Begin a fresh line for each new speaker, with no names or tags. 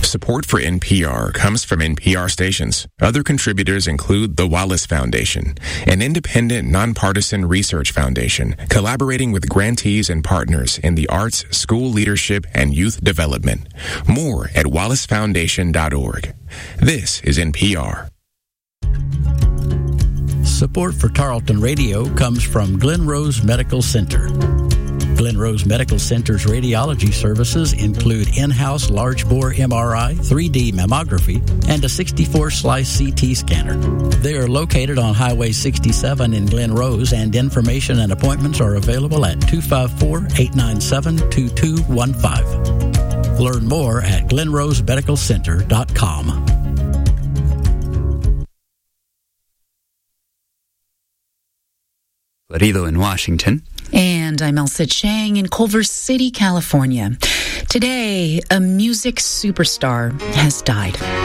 Support for NPR comes from NPR stations. Other contributors include the Wallace Foundation, an independent, nonpartisan research foundation collaborating with grantees and partners in the arts, school leadership, and youth development. More at wallacefoundation.org. This is NPR.
Support for Tarleton Radio comes from Glen Rose Medical Center. Glen Rose Medical Center's radiology services include in-house large-bore MRI, 3D mammography, and a 64-slice CT scanner. They are located on Highway 67 in Glen Rose, and information and appointments are available at 254-897-2215. Learn more at glenrosemedicalcenter.com.
Florido in Washington.
And I'm Elsa Chang in Culver City, California. Today, a music superstar has died.